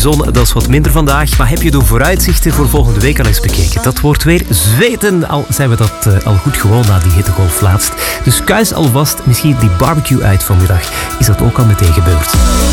zon, dat is wat minder vandaag. Maar heb je de vooruitzichten voor volgende week al eens bekeken? Dat wordt weer zweten, al zijn we dat al goed gewoon na die hittegolf laatst. Dus kuis alvast misschien die barbecue uit vanmiddag. Is dat ook al meteen gebeurd?